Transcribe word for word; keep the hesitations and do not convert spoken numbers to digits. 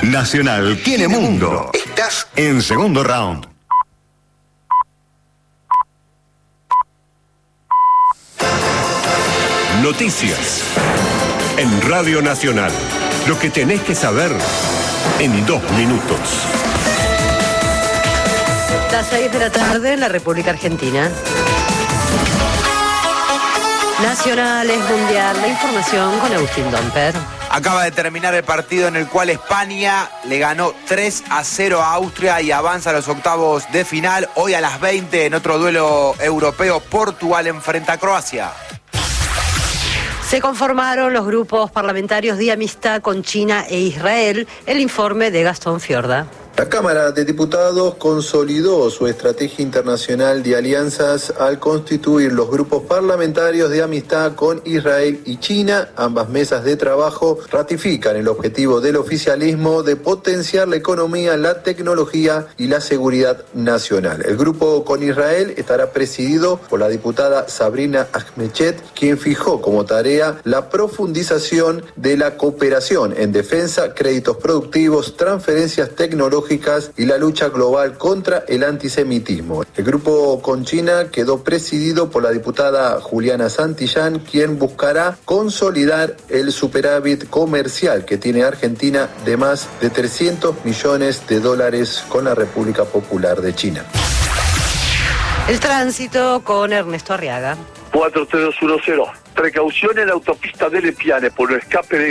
Nacional tiene mundo. Estás en segundo round. Noticias en Radio Nacional. Lo que tenés que saber en dos minutos. Las seis de la tarde en la República Argentina. Nacionales, Mundial, la información con Agustín Domper. Acaba de terminar el partido en el cual España le ganó tres a cero a Austria y avanza a los octavos de final. Hoy a las veinte en otro duelo europeo, Portugal enfrenta a Croacia. Se conformaron los grupos parlamentarios de amistad con China e Israel. El informe de Gastón Fiorda. La Cámara de Diputados consolidó su estrategia internacional de alianzas al constituir los grupos parlamentarios de amistad con Israel y China. Ambas mesas de trabajo ratifican el objetivo del oficialismo de potenciar la economía, la tecnología y la seguridad nacional. El grupo con Israel estará presidido por la diputada Sabrina Ahmedchet, quien fijó como tarea la profundización de la cooperación en defensa, créditos productivos, transferencias tecnológicas y la lucha global contra el antisemitismo. El grupo con China quedó presidido por la diputada Juliana Santillán, quien buscará consolidar el superávit comercial que tiene Argentina de más de trescientos millones de dólares con la República Popular de China. El tránsito con Ernesto Arriaga. cuatro tres dos uno cero. Precaución en la autopista de Lepiane por el escape de